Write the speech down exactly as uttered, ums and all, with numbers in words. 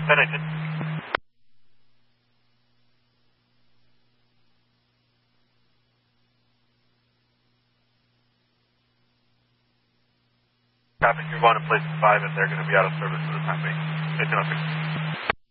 Pennington. Traffic, you're going to place five and they're going to be out of service for the time being. eighteen oh six.